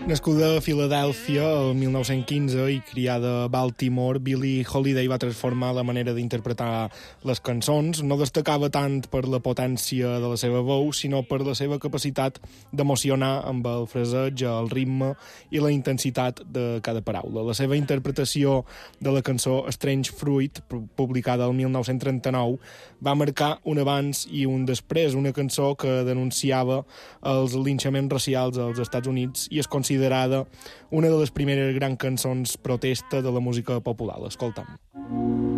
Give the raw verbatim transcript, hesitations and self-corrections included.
Nascuda a Filadèlfia el mil nou-cents quinze i criada a Baltimore, Billie Holiday va transformar la manera d'interpretar les cançons. No destacava tant per la potència de la seva veu, sinó per la seva capacitat d'emocionar amb el fraseig, el ritme i la intensitat de cada paraula. La seva interpretació de la cançó Strange Fruit, publicada el mil nou-cents trenta-nou, va marcar un abans i un després, una cançó que denunciava els linxaments racials als Estats Units i es considerada una de les primeres grans cançons protesta de la música popular. Escolta'm.